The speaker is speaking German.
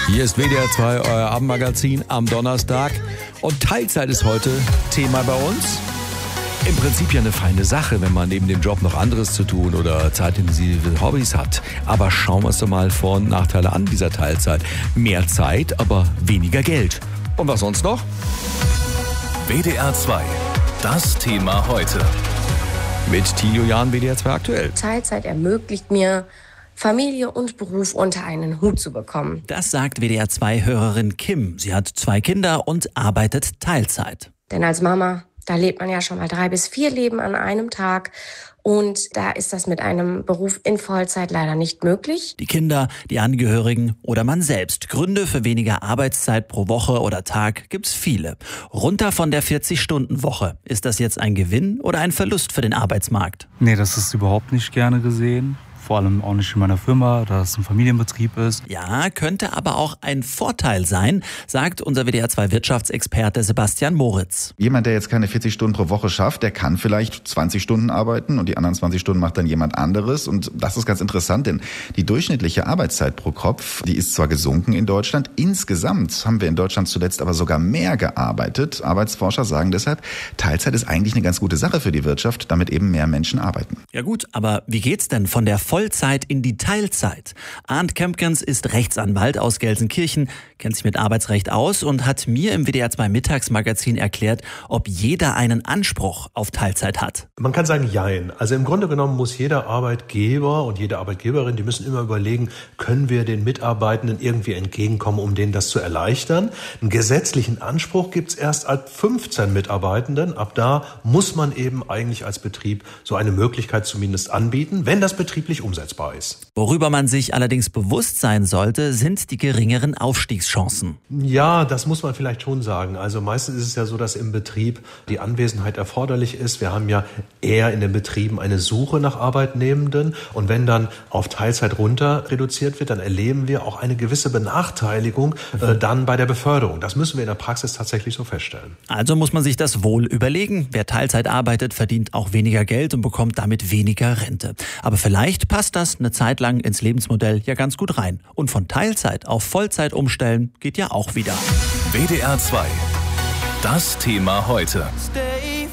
Hier ist WDR 2, euer Abendmagazin am Donnerstag. Und Teilzeit ist heute Thema bei uns. Im Prinzip ja eine feine Sache, wenn man neben dem Job noch anderes zu tun oder zeitintensive Hobbys hat. Aber schauen wir uns doch mal Vor- und Nachteile an dieser Teilzeit. Mehr Zeit, aber weniger Geld. Und was sonst noch? WDR 2, das Thema heute. Mit Thilo Jahn, WDR 2 aktuell. Teilzeit ermöglicht mir, Familie und Beruf unter einen Hut zu bekommen. Das sagt WDR 2-Hörerin Kim. Sie hat 2 Kinder und arbeitet Teilzeit. Denn als Mama, da lebt man ja schon mal 3 bis 4 Leben an einem Tag. Und da ist das mit einem Beruf in Vollzeit leider nicht möglich. Die Kinder, die Angehörigen oder man selbst. Gründe für weniger Arbeitszeit pro Woche oder Tag gibt's viele. Runter von der 40-Stunden-Woche. Ist das jetzt ein Gewinn oder ein Verlust für den Arbeitsmarkt? Nee, das ist überhaupt nicht gerne gesehen. Vor allem auch nicht in meiner Firma, da es ein Familienbetrieb ist. Ja, könnte aber auch ein Vorteil sein, sagt unser WDR 2 Wirtschaftsexperte Sebastian Moritz. Jemand, der jetzt keine 40 Stunden pro Woche schafft, der kann vielleicht 20 Stunden arbeiten und die anderen 20 Stunden macht dann jemand anderes. Und das ist ganz interessant, denn die durchschnittliche Arbeitszeit pro Kopf, die ist zwar gesunken in Deutschland, insgesamt haben wir in Deutschland zuletzt aber sogar mehr gearbeitet. Arbeitsforscher sagen deshalb, Teilzeit ist eigentlich eine ganz gute Sache für die Wirtschaft, damit eben mehr Menschen arbeiten. Ja gut, aber wie geht's denn von der Vollzeit in die Teilzeit? Arndt Kempkens ist Rechtsanwalt aus Gelsenkirchen, kennt sich mit Arbeitsrecht aus und hat mir im WDR 2 Mittagsmagazin erklärt, ob jeder einen Anspruch auf Teilzeit hat. Man kann sagen, jein. Also im Grunde genommen muss jeder Arbeitgeber und jede Arbeitgeberin, die müssen immer überlegen, können wir den Mitarbeitenden irgendwie entgegenkommen, um denen das zu erleichtern. Einen gesetzlichen Anspruch gibt's erst ab 15 Mitarbeitenden. Ab da muss man eben eigentlich als Betrieb so eine Möglichkeit zumindest anbieten, wenn das betrieblich umsetzbar ist. Worüber man sich allerdings bewusst sein sollte, sind die geringeren Aufstiegschancen. Ja, das muss man vielleicht schon sagen. Also meistens ist es ja so, dass im Betrieb die Anwesenheit erforderlich ist. Wir haben ja eher in den Betrieben eine Suche nach Arbeitnehmenden. Und wenn dann auf Teilzeit runter reduziert wird, dann erleben wir auch eine gewisse Benachteiligung dann bei der Beförderung. Das müssen wir in der Praxis tatsächlich so feststellen. Also muss man sich das wohl überlegen. Wer Teilzeit arbeitet, verdient auch weniger Geld und bekommt damit weniger Rente. Aber vielleicht passt das eine Zeit lang ins Lebensmodell ja ganz gut rein. Und von Teilzeit auf Vollzeit umstellen geht ja auch wieder. WDR 2, das Thema heute.